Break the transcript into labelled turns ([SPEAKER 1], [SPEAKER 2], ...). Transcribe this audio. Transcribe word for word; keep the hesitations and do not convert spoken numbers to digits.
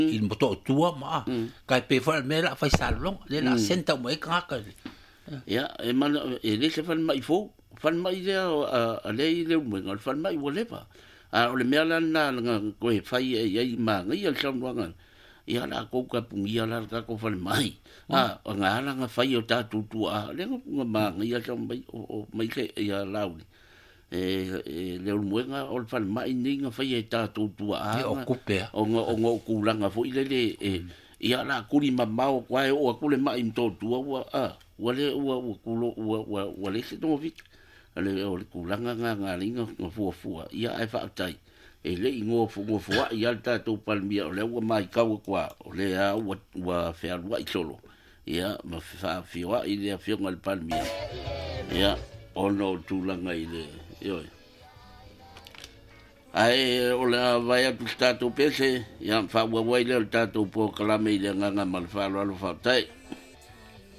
[SPEAKER 1] il moto tua ma kai pe fa me la fa salon le la senta mo e ka ka
[SPEAKER 2] ya e man e le se fan mai fo fan mai le a le le mo ngal fan mai wo le pa a o le me la na nga ko e fai e ai ma ngai al sam wanga ia la ko ka pungia la ka ko fan mai a o nga la nga fai o ta tu tu a le nga ma ngai al sam mai o mai ke ia la e le muenga o fan mai ninga fai e ta tu tu a
[SPEAKER 1] o kupe
[SPEAKER 2] o ngo o ngo kulanga fo ile le e ia la kuli mamao kwa e o kule mai mto tu wa a wale wa kulo wa wale se no vik ale o kulanga nga nga linga fo fo ia ai fa tai e le ngo fo ngo fo ia ta tu palmia o le wa mai ka kwa o le a wa wa fe al wa solo ia ma fa fi wa ile fi ngal palmia ia ono tu langa ile yo ai o la vai a tu stato pese ya fa wa wa ile stato po kalame ile nga nga mal fa lo fa tai